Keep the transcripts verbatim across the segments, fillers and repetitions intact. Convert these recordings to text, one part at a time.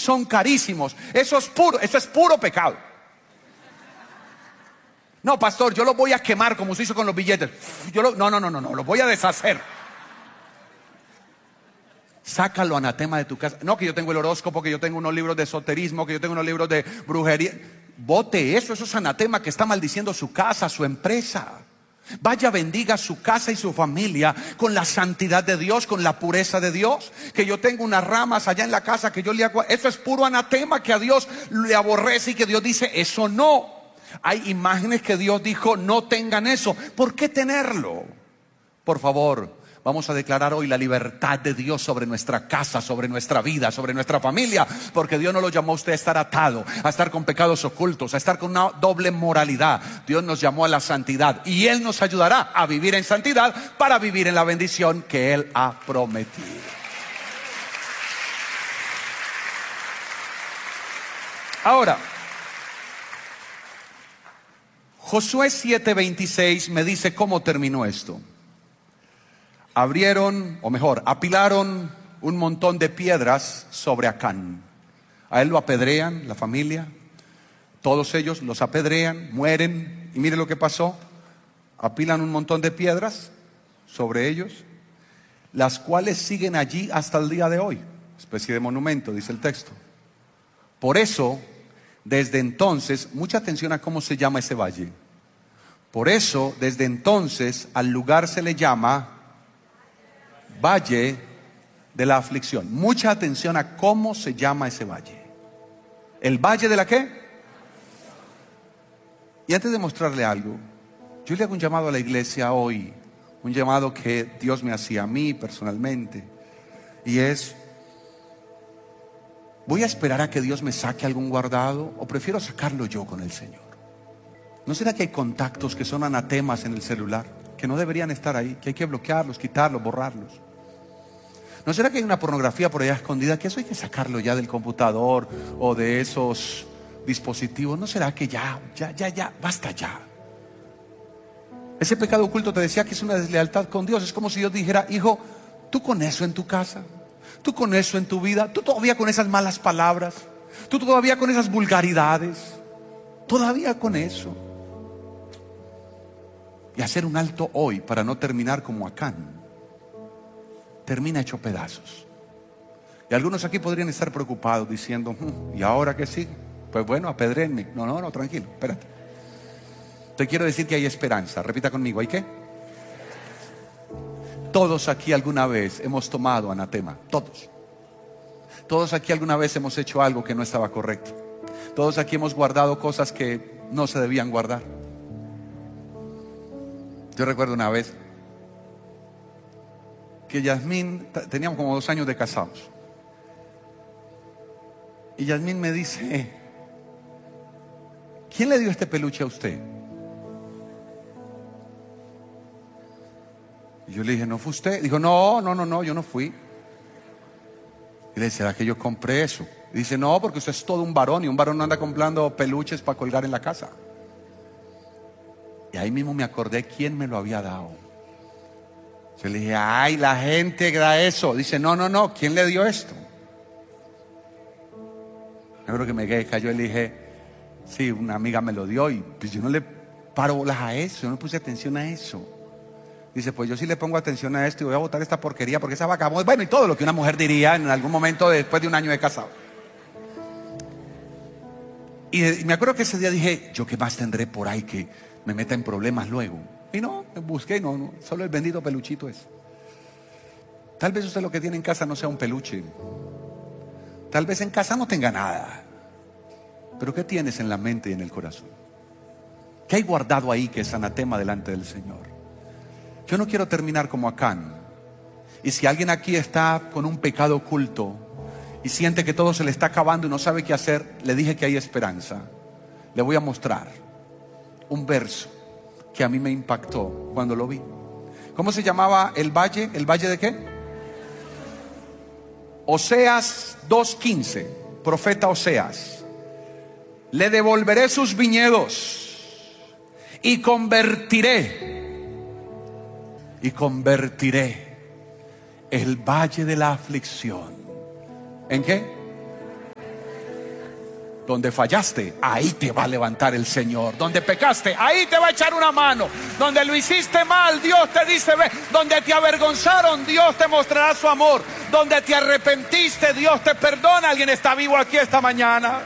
son carísimos. Eso es puro, eso es puro pecado. No, pastor, yo los voy a quemar como se hizo con los billetes. Yo lo, no, no, no, no, no, los voy a deshacer. Sácalo anatema de tu casa. No, que yo tengo el horóscopo, que yo tengo unos libros de esoterismo, que yo tengo unos libros de brujería. Bote eso, eso es anatema que está maldiciendo su casa, su empresa. Vaya, bendiga su casa y su familia con la santidad de Dios, con la pureza de Dios. Que yo tengo unas ramas allá en la casa que yo le hago. Eso es puro anatema que a Dios le aborrece y que Dios dice, eso no. Hay imágenes que Dios dijo, no tengan eso. ¿Por qué tenerlo? Por favor, vamos a declarar hoy la libertad de Dios sobre nuestra casa, sobre nuestra vida, sobre nuestra familia. Porque Dios no lo llamó a usted a estar atado, a estar con pecados ocultos, a estar con una doble moralidad. Dios nos llamó a la santidad y Él nos ayudará a vivir en santidad para vivir en la bendición que Él ha prometido. Ahora, Josué siete veintiséis me dice cómo terminó esto. Abrieron, o mejor, apilaron un montón de piedras sobre Acán. A él lo apedrean, la familia. Todos ellos los apedrean, mueren. Y mire lo que pasó. Apilan un montón de piedras sobre ellos, las cuales siguen allí hasta el día de hoy. Especie de monumento, dice el texto. Por eso, desde entonces, mucha atención a cómo se llama ese valle. Por eso, desde entonces, al lugar se le llama Valle de la Aflicción. Mucha atención a cómo se llama ese valle. ¿El valle de la qué? Y antes de mostrarle algo, yo le hago un llamado a la iglesia hoy, un llamado que Dios me hacía a mí personalmente, y es: ¿voy a esperar a que Dios me saque algún guardado o prefiero sacarlo yo con el Señor? ¿No será que hay contactos que son anatemas en el celular, que no deberían estar ahí, que hay que bloquearlos, quitarlos, borrarlos? ¿No será que hay una pornografía por allá escondida, que eso hay que sacarlo ya del computador o de esos dispositivos? ¿No será que ya, ya, ya, ya, basta ya? Ese pecado oculto, te decía, que es una deslealtad con Dios. Es como si Dios dijera: hijo, tú con eso en tu casa, tú con eso en tu vida, tú todavía con esas malas palabras, tú todavía con esas vulgaridades, todavía con eso. Y hacer un alto hoy para no terminar como Acán. Termina hecho pedazos. Y algunos aquí podrían estar preocupados diciendo: ¿y ahora qué sigue? Pues bueno, apedréenme. No, no, no, tranquilo, espérate. Te quiero decir que hay esperanza. Repita conmigo, ¿hay qué? Todos aquí alguna vez hemos tomado anatema. Todos. Todos aquí alguna vez hemos hecho algo que no estaba correcto. Todos aquí hemos guardado cosas que no se debían guardar. Yo recuerdo una vez que Yasmín, teníamos como dos años de casados, y Yasmín me dice: ¿quién le dio este peluche a usted? Y yo le dije: ¿no fue usted? Dijo: no, no, no, no, yo no fui. Y le dije: ¿será que yo compré eso? Y dice: no, porque usted es todo un varón, y un varón no anda comprando peluches para colgar en la casa. Y ahí mismo me acordé quién me lo había dado. Yo le dije: ay, la gente que da eso. Dice: no, no, no, ¿quién le dio esto? Yo creo que me cayó y le dije: sí, una amiga me lo dio. Y pues yo no le paro bolas a eso, yo no puse atención a eso. Dice: pues yo sí le pongo atención a esto y voy a botar esta porquería porque esa vaca... Bueno, y todo lo que una mujer diría en algún momento después de un año de casado. Y me acuerdo que ese día dije: yo qué más tendré por ahí que me meta en problemas luego. Y no, me busqué, no, no, solo el bendito peluchito es. Tal vez usted lo que tiene en casa no sea un peluche. Tal vez en casa no tenga nada. Pero ¿qué tienes en la mente y en el corazón? ¿Qué hay guardado ahí que es anatema delante del Señor? Yo no quiero terminar como Acán. Y si alguien aquí está con un pecado oculto y siente que todo se le está acabando y no sabe qué hacer, le dije que hay esperanza. Le voy a mostrar un verso que a mí me impactó cuando lo vi. ¿Cómo se llamaba el valle? ¿El valle de qué? Oseas dos quince. Profeta Oseas: le devolveré sus viñedos y convertiré y convertiré el valle de la aflicción. ¿En qué? Donde fallaste, ahí te va a levantar el Señor. Donde pecaste, ahí te va a echar una mano. Donde lo hiciste mal, Dios te dice ve. Donde te avergonzaron, Dios te mostrará su amor. Donde te arrepentiste, Dios te perdona. ¿Alguien está vivo aquí esta mañana?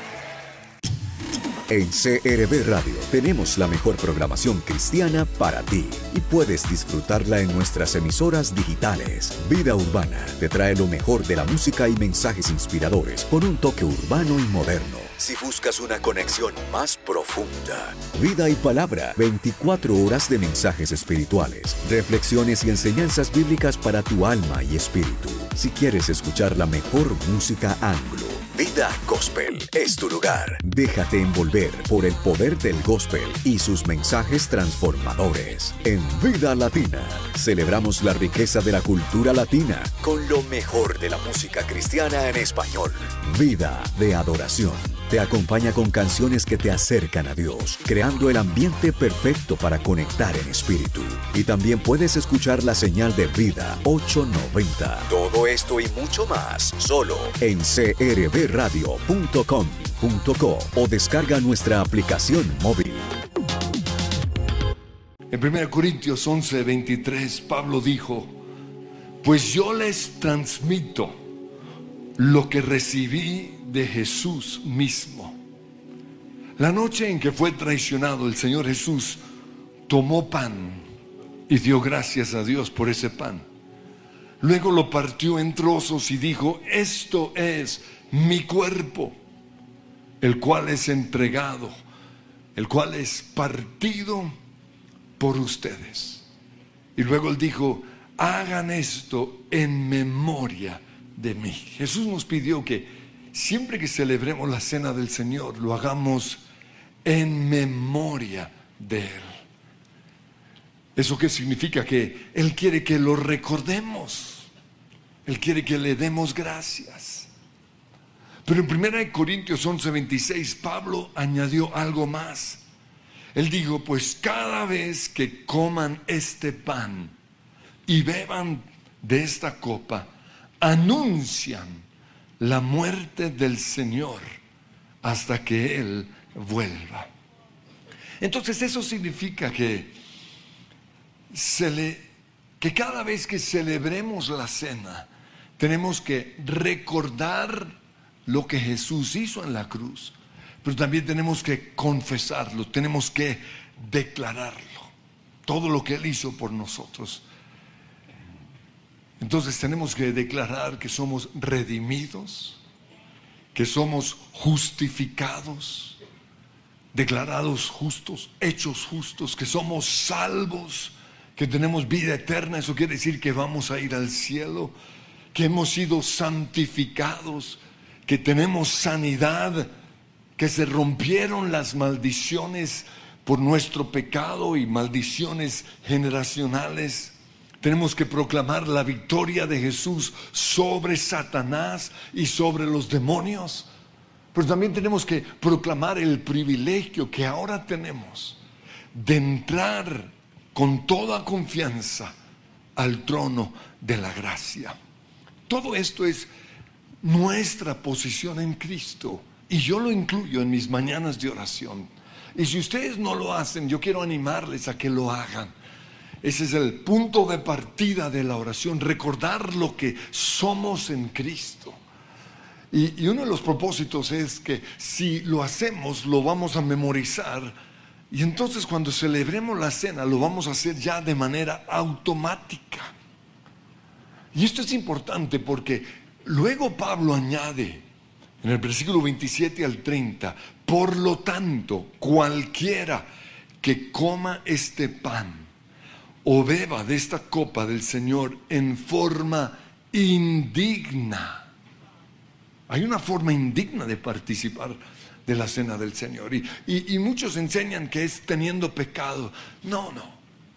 En C R V Radio tenemos la mejor programación cristiana para ti y puedes disfrutarla en nuestras emisoras digitales. Vida Urbana te trae lo mejor de la música y mensajes inspiradores con un toque urbano y moderno. Si buscas una conexión más profunda, Vida y Palabra, veinticuatro horas de mensajes espirituales, reflexiones y enseñanzas bíblicas para tu alma y espíritu. Si quieres escuchar la mejor música anglo, Vida Gospel es tu lugar. Déjate envolver por el poder del gospel y sus mensajes transformadores. En Vida Latina, celebramos la riqueza de la cultura latina con lo mejor de la música cristiana en español. Vida de Adoración te acompaña con canciones que te acercan a Dios, creando el ambiente perfecto para conectar en espíritu. Y también puedes escuchar la señal de Vida ochocientos noventa. Todo esto y mucho más, solo en c r v radio punto com punto co o descarga nuestra aplicación móvil. En primera Corintios once, veintitrés, Pablo dijo: pues yo les transmito lo que recibí de Jesús mismo. La noche en que fue traicionado, el Señor Jesús tomó pan y dio gracias a Dios por ese pan. Luego lo partió en trozos y dijo: esto es mi cuerpo, el cual es entregado, el cual es partido por ustedes. Y luego él dijo: hagan esto en memoria de mí. Jesús nos pidió que siempre que celebremos la cena del Señor, lo hagamos en memoria de Él. ¿Eso qué significa? Que Él quiere que lo recordemos. Él quiere que le demos gracias. Pero en primera Corintios once, veintiséis, Pablo añadió algo más. Él dijo: pues cada vez que coman este pan y beban de esta copa, anuncian la muerte del Señor hasta que Él vuelva. Entonces eso significa que, se le, que cada vez que celebremos la cena, tenemos que recordar lo que Jesús hizo en la cruz, pero también tenemos que confesarlo, tenemos que declararlo, todo lo que Él hizo por nosotros. Entonces tenemos que declarar que somos redimidos, que somos justificados, declarados justos, hechos justos, que somos salvos, que tenemos vida eterna. Eso quiere decir que vamos a ir al cielo, que hemos sido santificados, que tenemos sanidad, que se rompieron las maldiciones por nuestro pecado y maldiciones generacionales. Tenemos que proclamar la victoria de Jesús sobre Satanás y sobre los demonios. Pero también tenemos que proclamar el privilegio que ahora tenemos de entrar con toda confianza al trono de la gracia. Todo esto es nuestra posición en Cristo, y yo lo incluyo en mis mañanas de oración. Y si ustedes no lo hacen, yo quiero animarles a que lo hagan. Ese es el punto de partida de la oración, recordar lo que somos en Cristo. Y, y uno de los propósitos es que si lo hacemos, lo vamos a memorizar. Y entonces cuando celebremos la cena, lo vamos a hacer ya de manera automática. Y esto es importante porque luego Pablo añade en el versículo veintisiete al treinta: por lo tanto, cualquiera que coma este pan o beba de esta copa del Señor en forma indigna. Hay una forma indigna de participar de la cena del Señor. Y, y, y muchos enseñan que es teniendo pecado. No, no.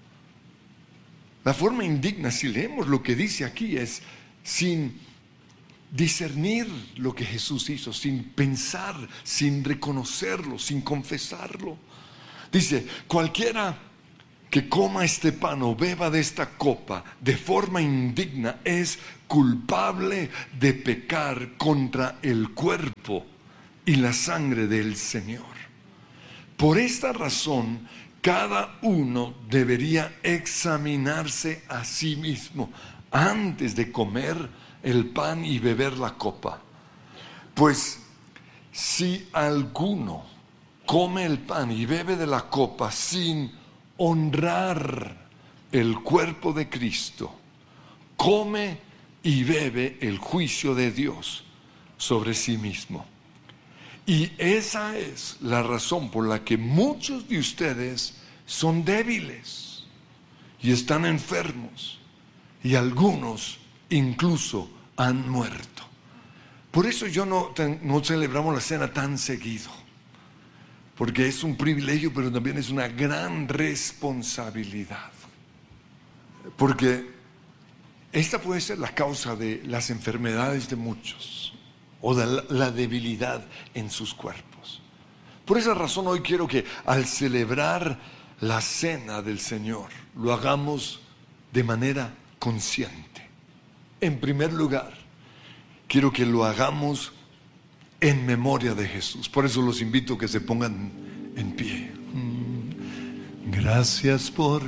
La forma indigna, si leemos lo que dice aquí, es sin discernir lo que Jesús hizo, sin pensar, sin reconocerlo, sin confesarlo. Dice: cualquiera que coma este pan o beba de esta copa de forma indigna es culpable de pecar contra el cuerpo y la sangre del Señor. Por esta razón, cada uno debería examinarse a sí mismo antes de comer el pan y beber la copa. Pues si alguno come el pan y bebe de la copa sin honrar el cuerpo de Cristo, come y bebe el juicio de Dios sobre sí mismo. Y esa es la razón por la que muchos de ustedes son débiles y están enfermos, y algunos incluso han muerto. Por eso yo no, no celebramos la cena tan seguido, porque es un privilegio, pero también es una gran responsabilidad. Porque esta puede ser la causa de las enfermedades de muchos, o de la, la debilidad en sus cuerpos. Por esa razón hoy quiero que al celebrar la cena del Señor lo hagamos de manera consciente. En primer lugar, quiero que lo hagamos en memoria de Jesús. Por eso los invito a que se pongan en pie. Gracias por